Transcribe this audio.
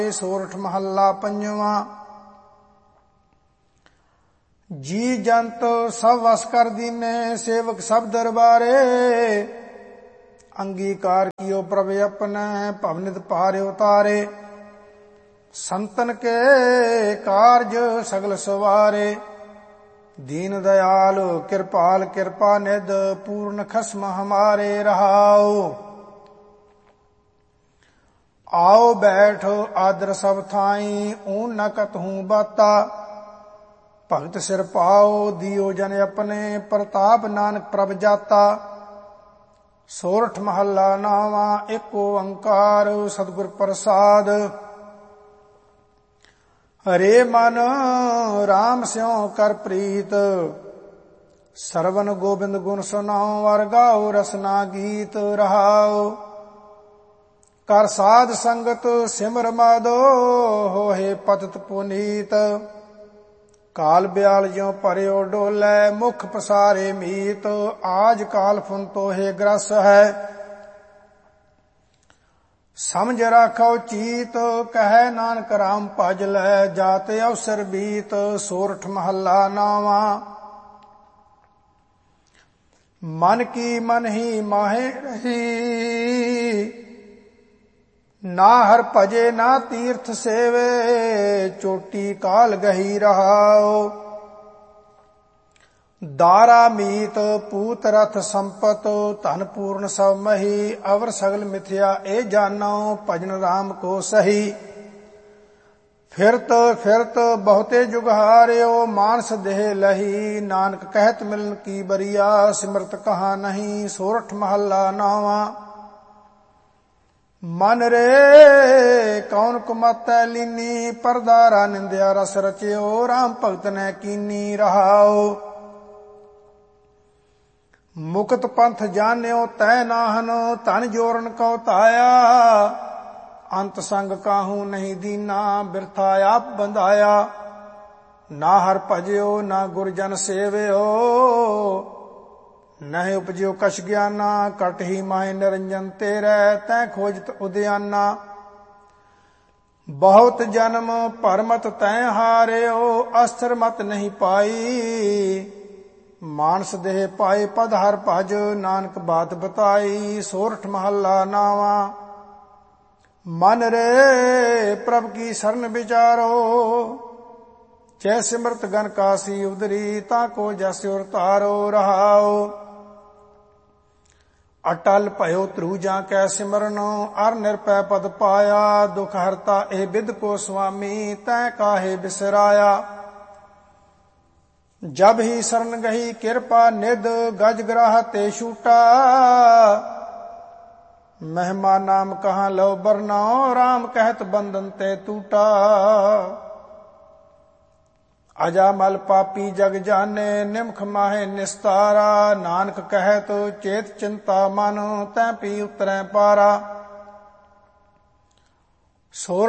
ਸੋਰਠ ਮਹੱਲਾ ਪੰਜਵਾਂ। ਜੀ ਜੰਤ ਸਭ ਵਸ ਕਰ ਦੀਨੇ, ਸੇਵਕ ਸਭ ਦਰਬਾਰੇ। ਅੰਗੀਕਾਰ ਕੀਓ ਪ੍ਰਭ ਆਪਨੇ, ਭਵਨਿਤ ਭਾਰ ਉਤਾਰੇ। ਸੰਤਨ ਕੇ ਕਾਰਜ ਸਗਲ ਸਵਾਰੇ, दीन दयाल कृपाल कृपा निध, पूर्ण खसम हमारे रहाओ। आओ बैठो आदर सब थाई, ऊन न कतहूँ बाता। भगत सिर पाओ दियो जन अपने, प्रताप नानक प्रभ जाता। सोरठ महला नावा एक ओंकार, सतगुर प्रसाद। हरे मन राम स्यों कर प्रीत, सरवन गोबिंद गुण सुनाओ। वर गाओ रसना गीत रहाओ। कर साध संगत सिमर माधो, होहे पतित पुनीत। काल ब्याल ज्यों पर्यो डोलै, मुख पसारे मीत। आज काल फुन तोहे ग्रस है, समझ राखो चीत। कहे नानक राम भज लै, जाते अवसर बीत। सोरठ महला नावा मन की मन ही माहे रही, ना हर भजे ना तीर्थ सेवे। चोटी काल गही रहाओ, दारा मीत पूत रथ संपत। धन पूर्ण सब मही, अवर सगल मिथ्या ए जानो। भजन राम को सही, फिरत फिरत बहुते जुग हार्यो। मानस देह लही, नानक कहत मिलन की बरिया। सिमरत कहा नहीं, सोरठ महला नावा। मन रे कौन कुमतै लीनी, परदारा निंदया रस रचयो। राम भगत ने कीनी रहाओ, मुकत पंथ जान्यो तै नाहन। धन जोरन को ताया, अंत संग काहू नहीं दीना। बिरथा आप बंधाया, ना हर भजयो ना गुरजन सेवयो। नहीं उपजयो कछ ज्ञाना, कट ही माहे निरंजन तेरै। तै खोजत उद्याना, बहुत जन्म परमत तै हार्यो। अस्त्र मत नहीं पाई, मानस देह पाए पद हर भज। नानक बात बताई, सोरठ महला नावा। मन रे प्रभ की शरण विचारो, जय सिमरत गन कासी उदरी। ताको जस उर तारो रहाओ, अटल भयो त्रुजा कै सिमरनो। अर निरपै पद पाया, दुख हरता ए बिद को स्वामी। तै काहे बिसराया, जब ही शरण गही कृपा निध। गज ग्राह ते छूटा, महिमा नाम कहाँ लो बरनाओ। राम कहत बंधन ते टूटा, अजामल पापी जग जाने। निमख माहे निस्तारा, नानक कहत चेत चिंता मन। तै पी उतरै पारा।